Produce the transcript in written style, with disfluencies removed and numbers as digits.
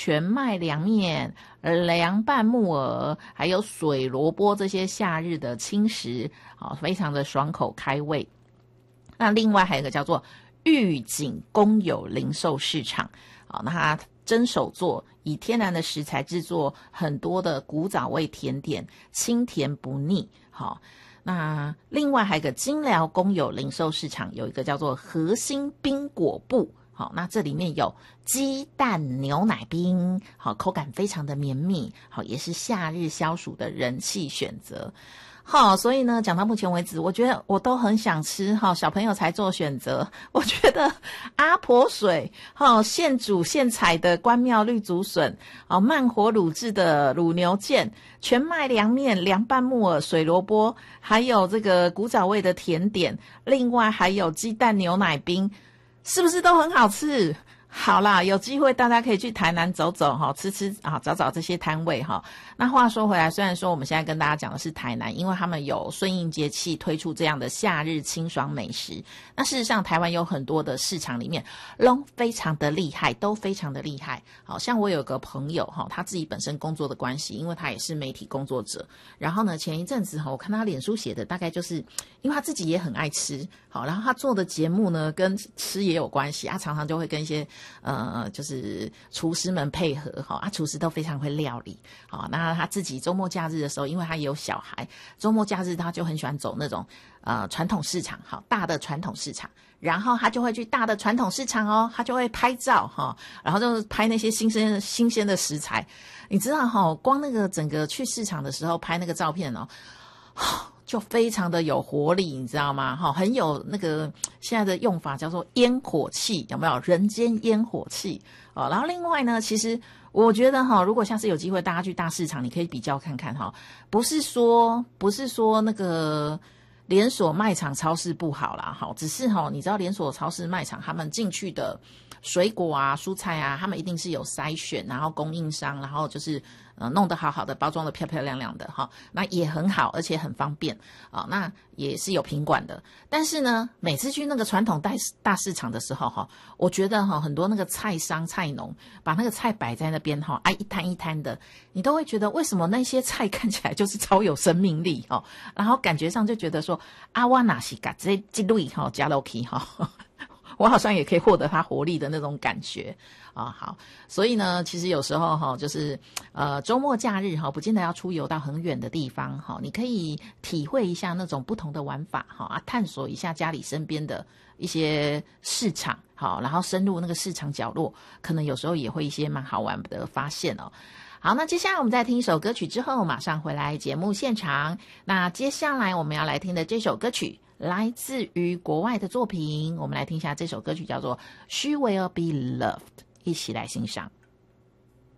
全麦凉面、凉拌木耳，还有水萝卜这些夏日的轻食，非常的爽口开胃。那另外还有一个叫做玉井公有零售市场，那它真手做，以天然的食材制作很多的古早味甜点，清甜不腻。好，那另外还有一个金寮公有零售市场，有一个叫做核心冰果部。好，那这里面有鸡蛋牛奶冰，好，口感非常的绵密，好，也是夏日消暑的人气选择。好，所以呢，讲到目前为止，我觉得我都很想吃哈，小朋友才做选择。我觉得阿婆水，现煮现采的关庙绿竹笋，慢火卤制的卤牛腱，全麦凉面、凉拌木耳、水萝卜，还有这个古早味的甜点，另外还有鸡蛋牛奶冰，是不是都很好吃？好啦，有机会大家可以去台南走走吃吃找找这些摊位那话说回来，虽然说我们现在跟大家讲的是台南，因为他们有顺应节气推出这样的夏日清爽美食，那事实上台湾有很多的市场里面都非常的厉害，都非常的厉害。好像我有个朋友他自己本身工作的关系，因为他也是媒体工作者，然后呢前一阵子我看他脸书写的大概就是因为他自己也很爱吃，然后他做的节目呢跟吃也有关系，他常常就会跟一些就是厨师们配合厨师都非常会料理。那他自己周末假日的时候，因为他也有小孩，周末假日他就很喜欢走那种传统市场，大的传统市场，然后他就会去大的传统市场他就会拍照然后就拍那些新鲜的食材。你知道光那个整个去市场的时候拍那个照片就非常的有活力，你知道吗？很有那个现在的用法叫做烟火气，有没有？人间烟火气然后另外呢，其实我觉得如果下次有机会大家去大市场，你可以比较看看不是说那个连锁卖场超市不好啦只是你知道连锁超市卖场他们进去的水果啊蔬菜啊，他们一定是有筛选，然后供应商，然后就是弄得好好的，包装的漂漂亮亮的那也很好，而且很方便那也是有品管的。但是呢，每次去那个传统大市场的时候我觉得很多那个菜商菜农把那个菜摆在那边一摊一摊的，你都会觉得为什么那些菜看起来就是超有生命力然后感觉上就觉得说我哪是把这类加落去我好像也可以获得它活力的那种感觉好，所以呢，其实有时候就是周末假日不见得要出游到很远的地方你可以体会一下那种不同的玩法探索一下家里身边的一些市场然后深入那个市场角落，可能有时候也会一些蛮好玩的发现好，那接下来我们在听一首歌曲之后马上回来节目现场。那接下来我们要来听的这首歌曲来自于国外的作品，我们来听一下这首歌曲叫做 She Will Be Loved， 一起来欣赏。